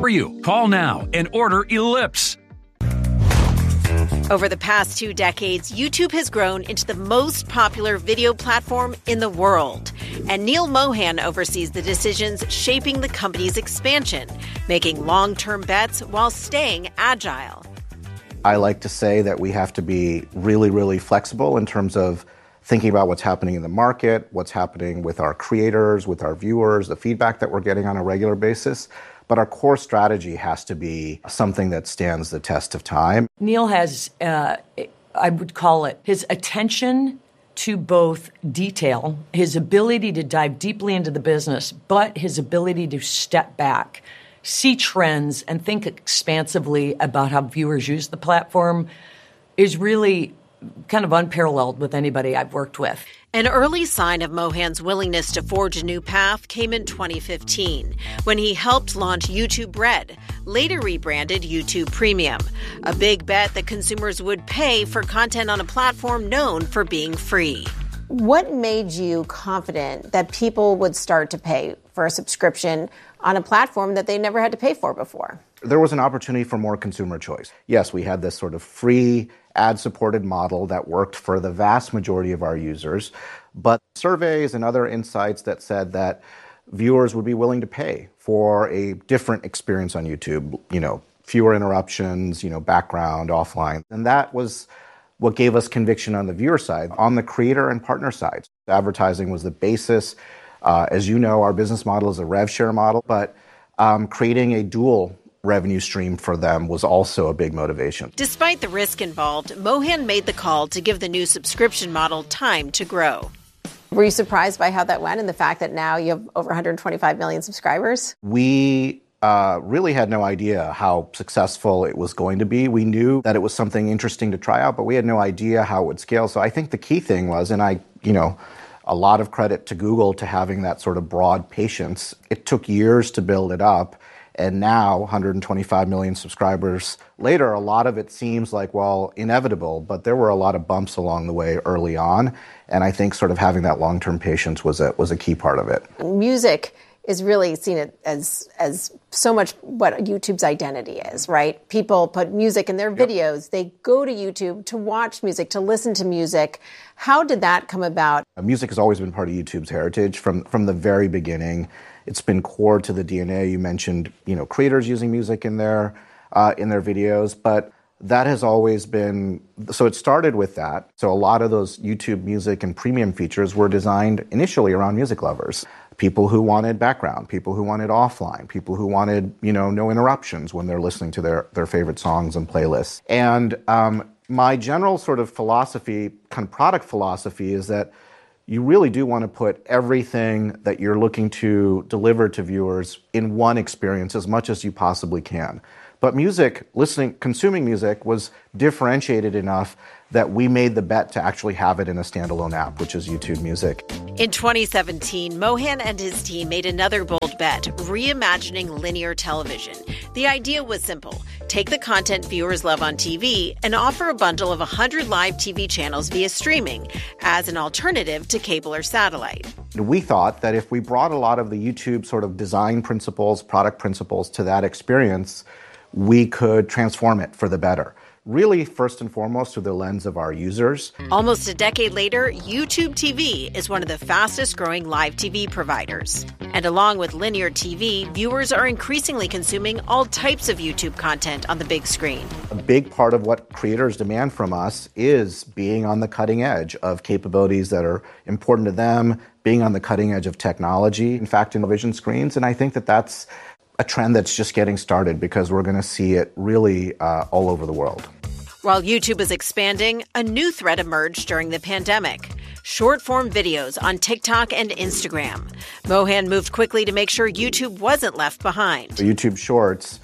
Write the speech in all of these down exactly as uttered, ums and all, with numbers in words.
for you. Call now and order Ellipse. Over the past two decades, YouTube has grown into the most popular video platform in the world. And Neal Mohan oversees the decisions shaping the company's expansion, making long-term bets while staying agile. I like to say that we have to be really, really flexible in terms of thinking about what's happening in the market, what's happening with our creators, with our viewers, the feedback that we're getting on a regular basis. But our core strategy has to be something that stands the test of time. Neal has, uh, I would call it, his attention to both detail, his ability to dive deeply into the business, but his ability to step back, see trends, and think expansively about how viewers use the platform is really kind of unparalleled with anybody I've worked with. An early sign of Mohan's willingness to forge a new path came in twenty fifteen, when he helped launch YouTube Red, later rebranded YouTube Premium, a big bet that consumers would pay for content on a platform known for being free. What made you confident that people would start to pay for a subscription on a platform that they never had to pay for before? There was an opportunity for more consumer choice. Yes, we had this sort of free ad-supported model that worked for the vast majority of our users, but surveys and other insights that said that viewers would be willing to pay for a different experience on YouTube, you know, fewer interruptions, you know, background, offline. And that was what gave us conviction on the viewer side. On the creator and partner side, advertising was the basis. Uh, as you know, our business model is a rev share model, but um, creating a dual revenue stream for them was also a big motivation. Despite the risk involved, Mohan made the call to give the new subscription model time to grow. Were you surprised by how that went and the fact that now you have over one hundred twenty-five million subscribers? We uh, really had no idea how successful it was going to be. We knew that it was something interesting to try out, but we had no idea how it would scale. So I think the key thing was, and I, you know, a lot of credit to Google to having that sort of broad patience. It took years to build it up. And now, one hundred twenty-five million subscribers later, a lot of it seems like, well, inevitable, but there were a lot of bumps along the way early on. And I think sort of having that long-term patience was a, was a key part of it. Music is really seen as as so much what YouTube's identity is, right? People put music in their videos. Yep. They go to YouTube to watch music, to listen to music. How did that come about? Music has always been part of YouTube's heritage from, from the very beginning. It's been core to the D N A. You mentioned, you know, creators using music in their uh, in their videos, but that has always been, so it started with that. So a lot of those YouTube music and premium features were designed initially around music lovers. People who wanted background, people who wanted offline, people who wanted, you know, no interruptions when they're listening to their, their favorite songs and playlists. And um, my general sort of philosophy, kind of product philosophy, is that you really do want to put everything that you're looking to deliver to viewers in one experience as much as you possibly can. But music, listening, consuming music was differentiated enough that we made the bet to actually have it in a standalone app, which is YouTube Music. In twenty seventeen, Mohan and his team made another bold bet, reimagining linear television. The idea was simple. Take the content viewers love on T V and offer a bundle of one hundred live T V channels via streaming as an alternative to cable or satellite. We thought that if we brought a lot of the YouTube sort of design principles, product principles to that experience, we could transform it for the better. Really, first and foremost, through the lens of our users. Almost a decade later, YouTube T V is one of the fastest growing live T V providers. And along with linear T V, viewers are increasingly consuming all types of YouTube content on the big screen. A big part of what creators demand from us is being on the cutting edge of capabilities that are important to them, being on the cutting edge of technology, in fact, in television screens. And I think that that's a trend that's just getting started because we're going to see it really uh, all over the world. While YouTube is expanding, a new threat emerged during the pandemic: short-form videos on TikTok and Instagram. Mohan moved quickly to make sure YouTube wasn't left behind. YouTube Shorts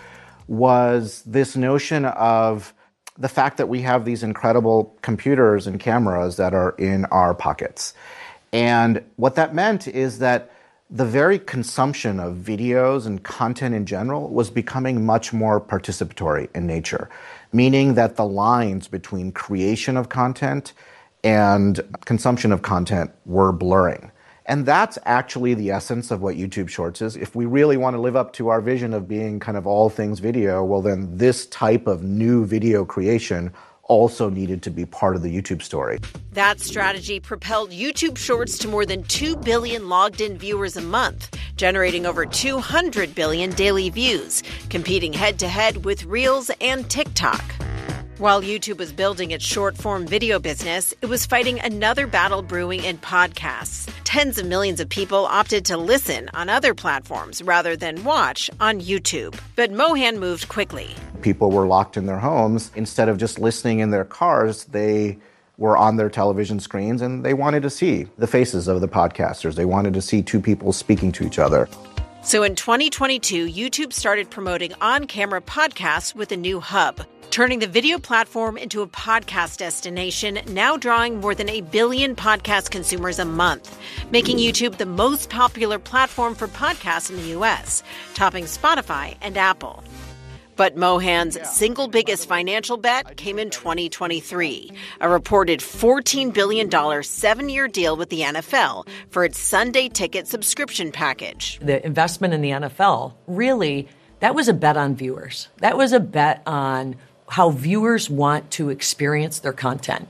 was this notion of the fact that we have these incredible computers and cameras that are in our pockets. And what that meant is that the very consumption of videos and content in general was becoming much more participatory in nature, meaning that the lines between creation of content and consumption of content were blurring. And that's actually the essence of what YouTube Shorts is. If we really want to live up to our vision of being kind of all things video, well, then this type of new video creation also needed to be part of the YouTube story. That strategy propelled YouTube Shorts to more than two billion logged-in viewers a month, generating over two hundred billion daily views, competing head-to-head with Reels and TikTok. While YouTube was building its short-form video business, it was fighting another battle brewing in podcasts. Tens of millions of people opted to listen on other platforms rather than watch on YouTube. But Mohan moved quickly. People were locked in their homes. Instead of just listening in their cars, they were on their television screens and they wanted to see the faces of the podcasters. They wanted to see two people speaking to each other. So in twenty twenty-two, YouTube started promoting on-camera podcasts with a new hub, turning the video platform into a podcast destination, now drawing more than a billion podcast consumers a month, making YouTube the most popular platform for podcasts in the U S, topping Spotify and Apple. But Mohan's single biggest financial bet came in twenty twenty-three, a reported fourteen billion dollars seven-year deal with the N F L for its Sunday ticket subscription package. The investment in the N F L, really, that was a bet on viewers. That was a bet on how viewers want to experience their content.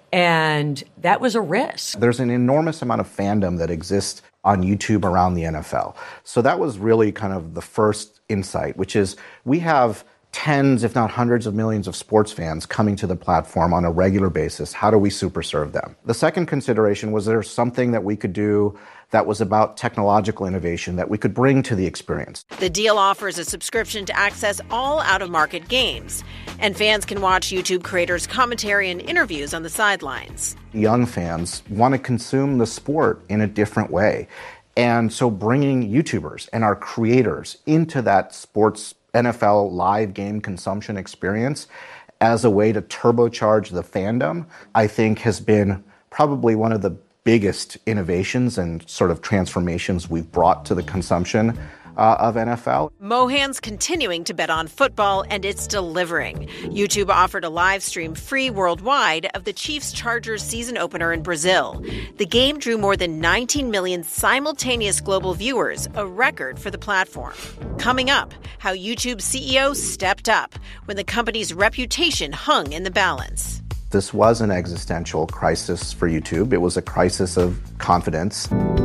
And that was a risk. There's an enormous amount of fandom that exists on YouTube around the N F L. So that was really kind of the first insight, which is we have tens, if not hundreds of millions of sports fans coming to the platform on a regular basis. How do we super serve them? The second consideration was there something that we could do that was about technological innovation that we could bring to the experience. The deal offers a subscription to access all out-of-market games, and fans can watch YouTube creators' commentary and interviews on the sidelines. Young fans want to consume the sport in a different way. And so bringing YouTubers and our creators into that sports N F L live game consumption experience as a way to turbocharge the fandom, I think has been probably one of the biggest innovations and sort of transformations we've brought to the consumption uh, of N F L. Mohan's continuing to bet on football, and it's delivering. YouTube offered a live stream free worldwide of the Chiefs-Chargers season opener in Brazil. The game drew more than nineteen million simultaneous global viewers, a record for the platform. Coming up, how YouTube's C E O stepped up when the company's reputation hung in the balance. This was an existential crisis for YouTube. It was a crisis of confidence.